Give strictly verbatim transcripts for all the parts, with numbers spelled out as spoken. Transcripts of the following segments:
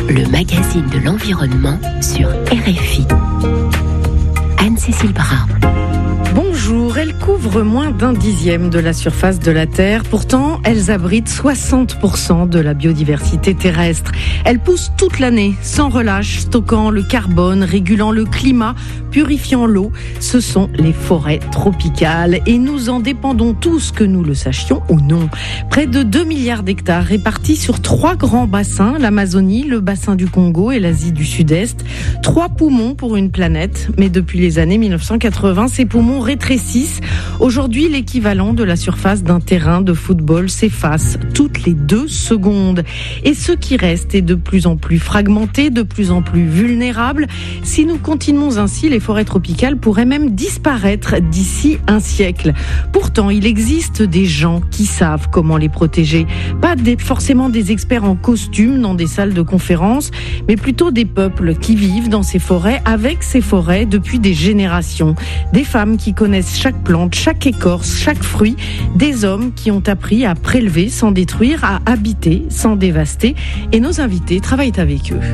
le magazine de l'environnement sur R F I. Anne-Cécile Bras. Bonjour, elles couvrent moins d'un dixième de la surface de la Terre. Pourtant, elles abritent soixante pour cent de la biodiversité terrestre. Elles poussent toute l'année, sans relâche, stockant le carbone, régulant le climat, purifiant l'eau. Ce sont les forêts tropicales et nous en dépendons tous, que nous le sachions ou non. Près de deux milliards d'hectares répartis sur trois grands bassins, l'Amazonie, le bassin du Congo et l'Asie du Sud-Est. Trois poumons pour une planète, mais depuis les années mille neuf cent quatre-vingts, ces poumons rétrécissent. Aujourd'hui, l'équivalent de la surface d'un terrain de football s'efface toutes les deux secondes. Et ce qui reste est de plus en plus fragmenté, de plus en plus vulnérable. Si nous continuons ainsi, les forêts tropicales pourraient même disparaître d'ici un siècle. Pourtant, il existe des gens qui savent comment les protéger. Pas des, forcément des experts en costume dans des salles de conférences, mais plutôt des peuples qui vivent dans ces forêts, avec ces forêts depuis des générations. Des femmes qui connaissent chaque plante, chaque écorce, chaque fruit. Des hommes qui ont appris à prélever sans détruire, à habiter sans dévaster. Et nos invités travaillent avec eux.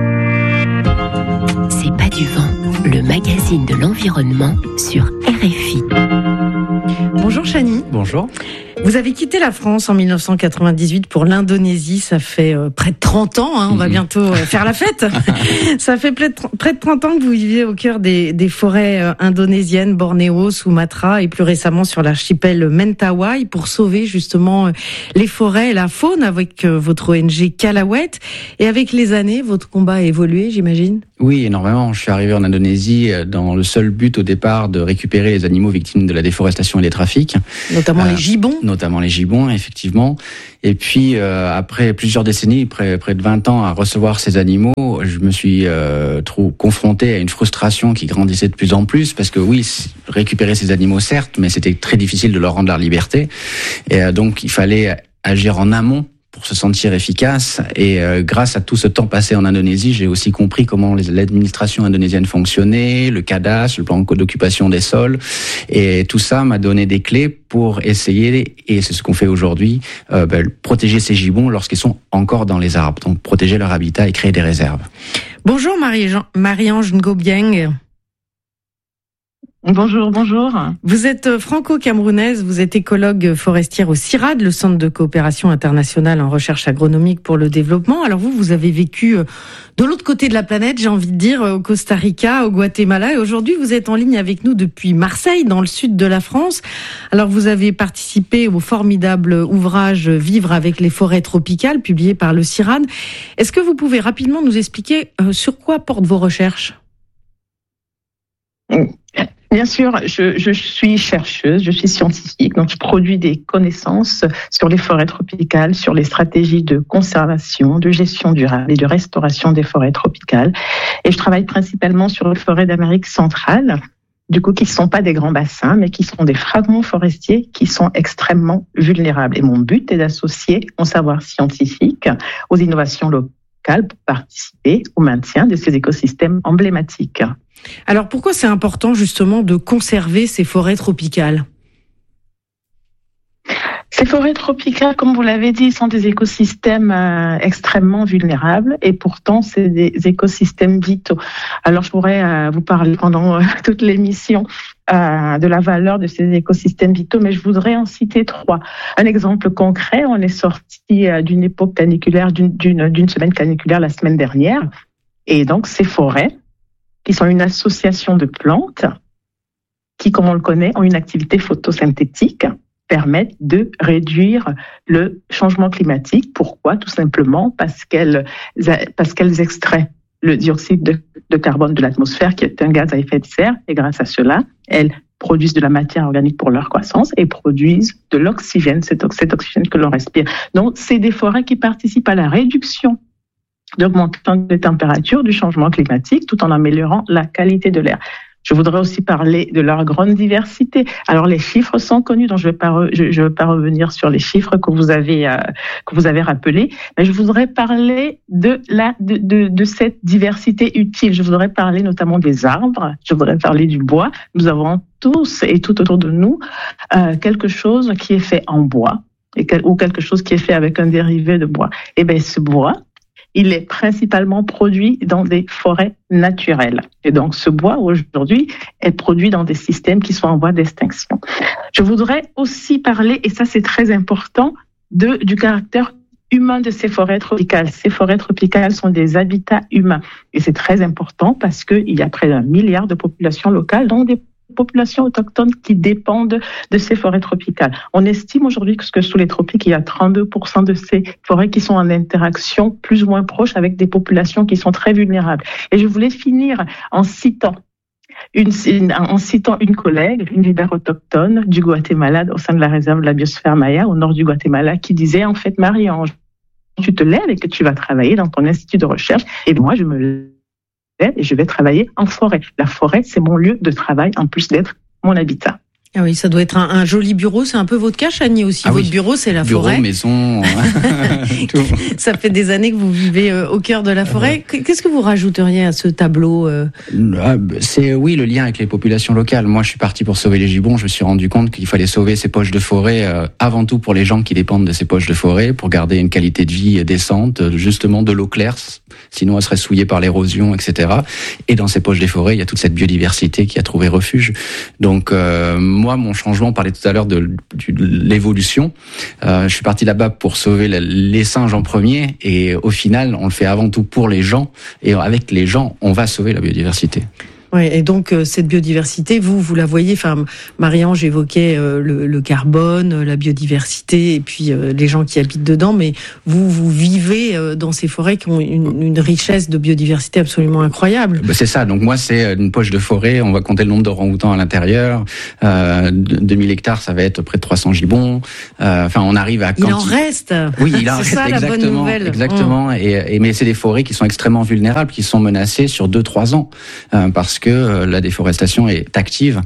C'est pas du vent, le magazine de l'environnement sur R F I. Bonjour Chani. Bonjour. Vous avez quitté la France en mille neuf cent quatre-vingt-dix-huit pour l'Indonésie. Ça fait euh, près de trente ans, hein, on va bientôt euh, faire la fête. Ça fait près de, près de trente ans que vous vivez au cœur des, des forêts euh, indonésiennes, Bornéo, Sumatra et plus récemment sur l'archipel Mentawai pour sauver justement euh, les forêts et la faune avec euh, votre O N G Kalawet. Et avec les années, votre combat a évolué, j'imagine ? Oui, énormément. Je suis arrivé en Indonésie dans le seul but au départ de récupérer les animaux victimes de la déforestation et des trafics. Notamment euh, les gibbons. Notamment les gibbons, effectivement. Et puis, euh, après plusieurs décennies, près, près de vingt ans à recevoir ces animaux, je me suis euh, trop confronté à une frustration qui grandissait de plus en plus, parce que oui, récupérer ces animaux, certes, mais c'était très difficile de leur rendre la liberté. Et euh, donc, il fallait agir en amont pour se sentir efficace. Et euh, grâce à tout ce temps passé en Indonésie, j'ai aussi compris comment les, l'administration indonésienne fonctionnait, le cadastre, le plan d'occupation des sols. Et tout ça m'a donné des clés pour essayer, et c'est ce qu'on fait aujourd'hui, euh, ben, protéger ces gibbons lorsqu'ils sont encore dans les arbres. Donc protéger leur habitat et créer des réserves. Bonjour Marie-Ange Ngobieng. Bonjour, bonjour. Vous êtes franco-camerounaise, vous êtes écologue forestière au CIRAD, le Centre de coopération internationale en recherche agronomique pour le développement. Alors vous, vous avez vécu de l'autre côté de la planète, j'ai envie de dire, au Costa Rica, au Guatemala, et aujourd'hui vous êtes en ligne avec nous depuis Marseille, dans le sud de la France. Alors vous avez participé au formidable ouvrage Vivre avec les forêts tropicales, publié par le CIRAD. Est-ce que vous pouvez rapidement nous expliquer sur quoi portent vos recherches ? Bien sûr, je, je suis chercheuse, je suis scientifique, donc je produis des connaissances sur les forêts tropicales, sur les stratégies de conservation, de gestion durable et de restauration des forêts tropicales. Et je travaille principalement sur les forêts d'Amérique centrale, du coup qui ne sont pas des grands bassins, mais qui sont des fragments forestiers qui sont extrêmement vulnérables. Et mon but est d'associer mon savoir scientifique aux innovations locales pour participer au maintien de ces écosystèmes emblématiques. Alors pourquoi c'est important justement de conserver ces forêts tropicales ? Ces forêts tropicales, comme vous l'avez dit, sont des écosystèmes euh, extrêmement vulnérables et pourtant c'est des écosystèmes vitaux. Alors je pourrais euh, vous parler pendant euh, toute l'émission euh, de la valeur de ces écosystèmes vitaux, mais je voudrais en citer trois. Un exemple concret, on est sorti euh, d'une époque caniculaire, d'une, d'une, d'une semaine caniculaire la semaine dernière, et donc ces forêts qui sont une association de plantes qui, comme on le connaît, ont une activité photosynthétique, permettent de réduire le changement climatique. Pourquoi ? Tout simplement parce qu'elles, parce qu'elles extraient le dioxyde de, de carbone de l'atmosphère, qui est un gaz à effet de serre, et grâce à cela, elles produisent de la matière organique pour leur croissance et produisent de l'oxygène, cet, cet oxygène que l'on respire. Donc, c'est des forêts qui participent à la réduction d'augmentation des températures, du changement climatique, tout en améliorant la qualité de l'air. Je voudrais aussi parler de leur grande diversité. Alors les chiffres sont connus, donc je ne vais pas re, je, je vais pas revenir sur les chiffres que vous avez euh, que vous avez rappelés, mais je voudrais parler de la de, de de cette diversité utile. Je voudrais parler notamment des arbres. Je voudrais parler du bois. Nous avons tous et tout autour de nous euh, quelque chose qui est fait en bois et quel, ou quelque chose qui est fait avec un dérivé de bois. Et ben ce bois, il est principalement produit dans des forêts naturelles. Et donc, ce bois, aujourd'hui, est produit dans des systèmes qui sont en voie d'extinction. Je voudrais aussi parler, et ça c'est très important, de, du caractère humain de ces forêts tropicales. Ces forêts tropicales sont des habitats humains. Et c'est très important parce qu'il y a près d'un milliard de populations locales, donc des populations autochtones qui dépendent de ces forêts tropicales. On estime aujourd'hui que sous les tropiques, il y a trente-deux pour cent de ces forêts qui sont en interaction plus ou moins proche avec des populations qui sont très vulnérables. Et je voulais finir en citant Une, une, en citant une collègue, une leader autochtone du Guatemala au sein de la réserve de la biosphère Maya au nord du Guatemala, qui disait en fait, Marie-Ange, tu te lèves et que tu vas travailler dans ton institut de recherche, et moi je me lève et je vais travailler en forêt. La forêt, c'est mon lieu de travail en plus d'être mon habitat. Ah oui, ça doit être un, un joli bureau. C'est un peu votre cas, Chani, aussi. Ah votre oui. bureau, c'est la bureau, forêt. Maison, tout. Ça fait des années que vous vivez euh, au cœur de la forêt. Qu'est-ce que vous rajouteriez à ce tableau euh... C'est oui le lien avec les populations locales. Moi, je suis parti pour sauver les gibbons. Je me suis rendu compte qu'il fallait sauver ces poches de forêt euh, avant tout pour les gens qui dépendent de ces poches de forêt, pour garder une qualité de vie décente, justement de l'eau claire. Sinon, elle serait souillée par l'érosion, et cetera. Et dans ces poches des forêts, il y a toute cette biodiversité qui a trouvé refuge. Donc, euh, moi, mon changement, on parlait tout à l'heure de, de, de l'évolution. Euh, je suis parti là-bas pour sauver les singes en premier, et au final, on le fait avant tout pour les gens. Et avec les gens, on va sauver la biodiversité. Oui, et donc euh, cette biodiversité, vous, vous la voyez. Enfin, Marie-Ange évoquait euh, le, le carbone, la biodiversité, et puis euh, les gens qui habitent dedans. Mais vous, vous vivez euh, dans ces forêts qui ont une, une richesse de biodiversité absolument incroyable. Ben c'est ça. Donc moi, c'est une poche de forêt. On va compter le nombre d'orang-outans à l'intérieur. Euh, deux mille hectares, ça va être près de trois cents gibbons. Euh, enfin, on arrive à. Il en reste. Oui, il en c'est reste. ça, exactement, la bonne nouvelle. Exactement. Mmh. Et, et mais c'est des forêts qui sont extrêmement vulnérables, qui sont menacées sur deux, trois ans, euh, parce que la déforestation est active,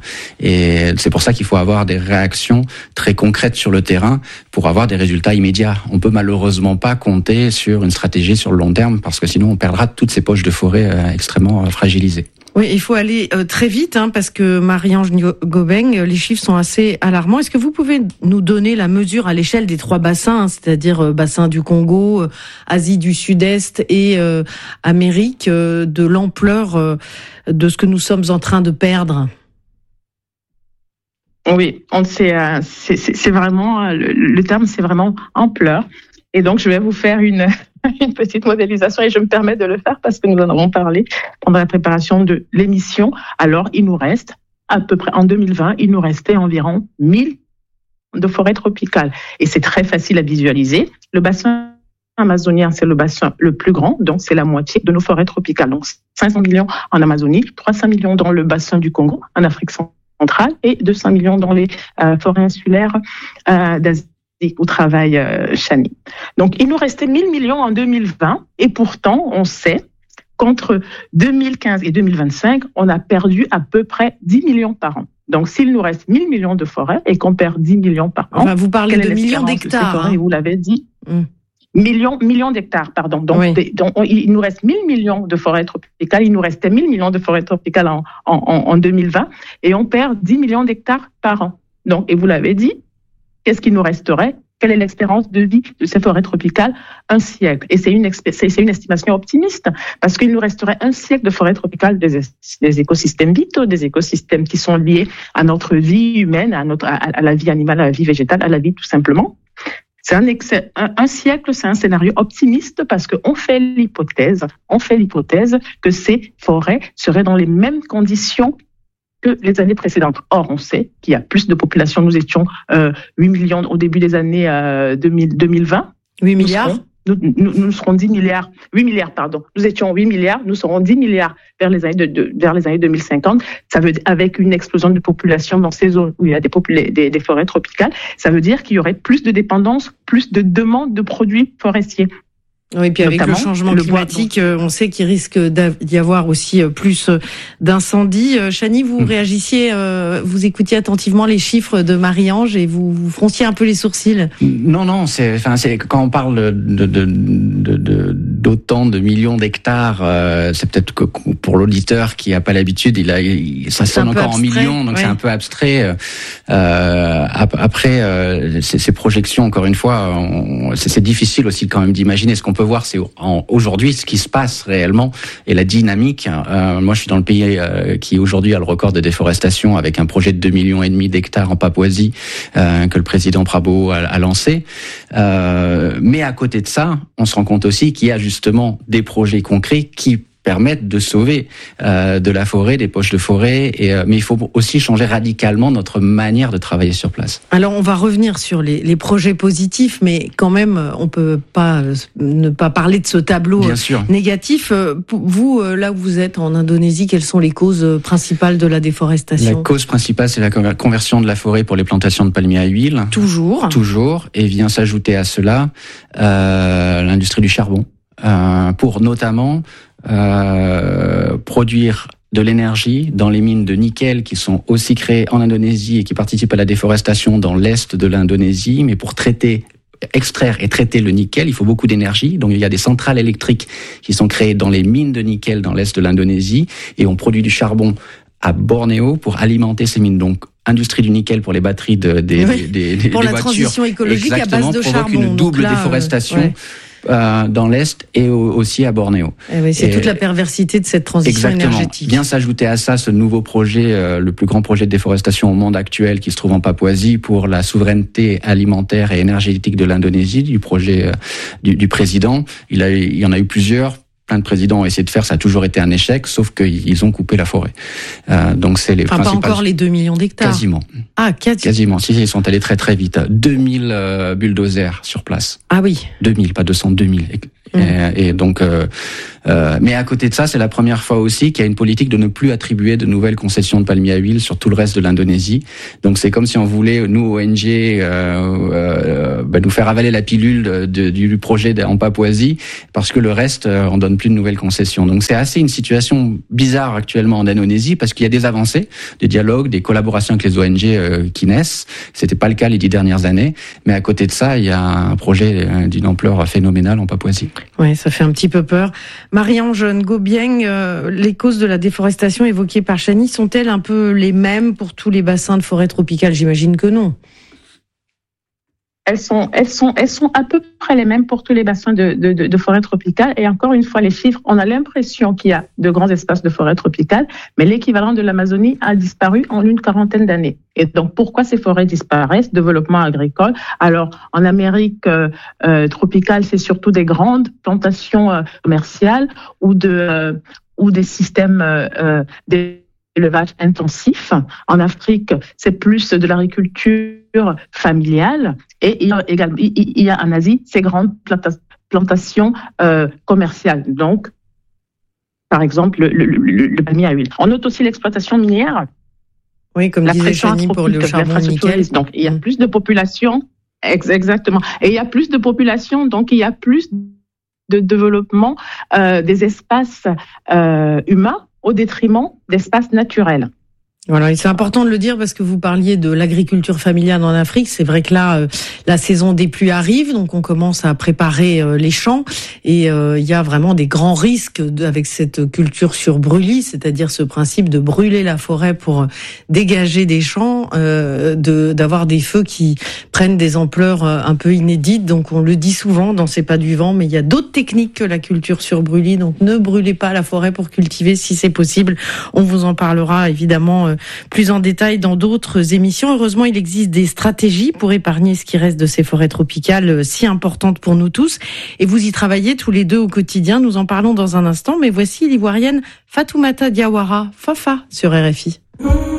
et c'est pour ça qu'il faut avoir des réactions très concrètes sur le terrain pour avoir des résultats immédiats. On peut malheureusement pas compter sur une stratégie sur le long terme, parce que sinon on perdra toutes ces poches de forêt euh, extrêmement euh, fragilisées. Oui, il faut aller euh, très vite, hein, parce que Marie-Ange Gobeng, les chiffres sont assez alarmants. Est-ce que vous pouvez nous donner la mesure à l'échelle des trois bassins, hein, c'est-à-dire euh, bassin du Congo, euh, Asie du Sud-Est et euh, Amérique, euh, de l'ampleur euh, de ce que nous sommes en train de perdre? Oui, on sait, euh, c'est, c'est, c'est vraiment le, le terme, c'est vraiment ampleur. Et donc, je vais vous faire une une petite modélisation, et je me permets de le faire parce que nous en avons parlé pendant la préparation de l'émission. Alors, il nous reste à peu près, en deux mille vingt, il nous restait environ mille de forêts tropicales. Et c'est très facile à visualiser. Le bassin amazonien, c'est le bassin le plus grand, donc c'est la moitié de nos forêts tropicales. Donc, cinq cents millions en Amazonie, trois cents millions dans le bassin du Congo, en Afrique centrale, et deux cents millions dans les euh, forêts insulaires euh, d'Asie, où travaille euh, Chani. Donc, il nous restait mille millions en deux mille vingt, et pourtant, on sait qu'entre deux mille quinze et deux mille vingt-cinq, on a perdu à peu près dix millions par an. Donc, s'il nous reste mille millions de forêts et qu'on perd dix millions par an, enfin, vous parlez de millions d'hectares. De forêts, hein. Vous l'avez dit. Mmh. Millions, millions d'hectares, pardon. Donc, oui. des, donc on, il nous reste mille millions de forêts tropicales. Il nous restait mille millions de forêts tropicales en, en, en deux mille vingt, et on perd dix millions d'hectares par an. Donc, et vous l'avez dit, qu'est-ce qui nous resterait? Quelle est l'espérance de vie de ces forêts tropicales? Un siècle. Et c'est une, c'est une estimation optimiste, parce qu'il nous resterait un siècle de forêts tropicales, des, des écosystèmes vitaux, des écosystèmes qui sont liés à notre vie humaine, à, notre, à, à la vie animale, à la vie végétale, à la vie tout simplement. C'est un, un, un siècle, c'est un scénario optimiste, parce qu'on fait l'hypothèse, on fait l'hypothèse que ces forêts seraient dans les mêmes conditions que les années précédentes. Or, on sait qu'il y a plus de population. Nous étions euh, huit millions au début des années euh, deux mille, deux mille vingt. huit milliards nous, serons, nous, nous, nous serons dix milliards. huit milliards, pardon. Nous étions huit milliards, nous serons dix milliards vers les années, de, de, vers les années deux mille cinquante. Ça veut dire, avec une explosion de population dans ces zones où il y a des, popula- des, des forêts tropicales, ça veut dire qu'il y aurait plus de dépendance, plus de demande de produits forestiers. Oui, puis avec le changement le climatique, bois, on sait qu'il risque d'y avoir aussi plus d'incendies. Chani, vous mmh. réagissiez, vous écoutiez attentivement les chiffres de Marie-Ange et vous, vous fronciez un peu les sourcils. Non, non, c'est, enfin, c'est quand on parle de, de, de, de d'autant de millions d'hectares, euh, c'est peut-être que pour l'auditeur qui a pas l'habitude, il a, il, ça sonne encore en millions, donc ouais. c'est un peu abstrait. Euh, après, euh, ces, ces projections, encore une fois, on, c'est, c'est difficile aussi quand même d'imaginer. Ce qu'on peut voir, c'est en, aujourd'hui ce qui se passe réellement et la dynamique. Euh, moi, je suis dans le pays euh, qui aujourd'hui a le record de déforestation avec un projet de deux millions et demi d'hectares en Papouasie euh, que le président Prabowo a, a lancé. Euh, mais à côté de ça, on se rend compte aussi qu'il y a justement des projets concrets qui permettent de sauver euh, de la forêt, des poches de forêt. Et, euh, mais il faut aussi changer radicalement notre manière de travailler sur place. Alors, on va revenir sur les, les projets positifs, mais quand même, on peut pas ne pas parler de ce tableau Bien sûr. négatif. Vous, là où vous êtes en Indonésie, quelles sont les causes principales de la déforestation ? La cause principale, c'est la conversion de la forêt pour les plantations de palmiers à huile. Toujours. Toujours. Et vient s'ajouter à cela euh, l'industrie du charbon, euh, pour notamment Euh, produire de l'énergie dans les mines de nickel qui sont aussi créées en Indonésie et qui participent à la déforestation dans l'est de l'Indonésie. Mais pour traiter, extraire et traiter le nickel, il faut beaucoup d'énergie. Donc il y a des centrales électriques qui sont créées dans les mines de nickel dans l'est de l'Indonésie et on produit du charbon à Bornéo pour alimenter ces mines. Donc industrie du nickel pour les batteries de, des, oui, des, des, pour des la voitures. Transition écologique à base de provoque charbon. Une double là, déforestation. Euh, ouais. Euh, dans l'Est et au, aussi à Bornéo. Eh oui, c'est et toute la perversité de cette transition exactement. énergétique. Vient s'ajouter à ça ce nouveau projet, euh, le plus grand projet de déforestation au monde actuel qui se trouve en Papouasie pour la souveraineté alimentaire et énergétique de l'Indonésie, du projet euh, du, du président. Il, a, il y en a eu plusieurs. Plein de présidents ont essayé de faire, ça a toujours été un échec, sauf qu'ils ont coupé la forêt. Euh, donc c'est les enfin, principales... pas encore les deux millions d'hectares. Quasiment. Ah, quasi... quasiment. Si, ils sont allés très très vite. deux mille euh, bulldozers sur place. Ah oui. deux mille, pas deux cents, deux mille. Mmh. Et, et donc, euh, euh, mais à côté de ça, c'est la première fois aussi qu'il y a une politique de ne plus attribuer de nouvelles concessions de palmiers à huile sur tout le reste de l'Indonésie. Donc c'est comme si on voulait, nous O N G, euh, euh, bah, nous faire avaler la pilule de, de, du projet en Papouasie, parce que le reste, euh, on donne plus de nouvelles concessions. Donc c'est assez une situation bizarre actuellement en Indonésie, parce qu'il y a des avancées, des dialogues, des collaborations avec les O N G euh, qui naissent. C'était pas le cas les dix dernières années, mais à côté de ça, il y a un projet d'une ampleur phénoménale en Papouasie. Oui, ça fait un petit peu peur. Marie-Ange Ngobieng, euh, les causes de la déforestation évoquées par Chani sont-elles un peu les mêmes pour tous les bassins de forêt tropicale ? J'imagine que non. Elles sont, elles sont, elles sont à peu près les mêmes pour tous les bassins de, de, de, de forêt tropicale. Et encore une fois, les chiffres, on a l'impression qu'il y a de grands espaces de forêt tropicale, mais l'équivalent de l'Amazonie a disparu en une quarantaine d'années. Et donc, pourquoi ces forêts disparaissent ? Développement agricole. Alors, en Amérique euh, euh, tropicale, c'est surtout des grandes plantations euh, commerciales ou de, euh, ou des systèmes euh, euh, d'élevage intensif. En Afrique, c'est plus de l'agriculture familiale. Et il y a également, il y a en Asie ces grandes plantations euh, commerciales. Donc, par exemple, le, le, le, le palmier à huile. On note aussi l'exploitation minière. Oui, comme la disait Chani pour le charbon nickel. Donc, il y a plus de population. Exactement. Et il y a plus de population, donc il y a plus de développement euh, des espaces euh, humains au détriment d'espaces naturels. Voilà, et c'est important de le dire parce que vous parliez de l'agriculture familiale en Afrique. C'est vrai que là, euh, la saison des pluies arrive, donc on commence à préparer euh, les champs et euh, il y a vraiment des grands risques de, avec cette culture sur brûlis, c'est-à-dire ce principe de brûler la forêt pour dégager des champs, euh, de d'avoir des feux qui prennent des ampleurs euh, un peu inédites. Donc on le dit souvent dans C'est pas du vent, mais il y a d'autres techniques que la culture sur brûlis. Donc ne brûlez pas la forêt pour cultiver si c'est possible. On vous en parlera évidemment plus en détail dans d'autres émissions. Heureusement, il existe des stratégies pour épargner ce qui reste de ces forêts tropicales si importantes pour nous tous. Et vous y travaillez tous les deux au quotidien. Nous en parlons dans un instant. Mais voici l'Ivoirienne Fatoumata Diawara, Fafa, sur R F I.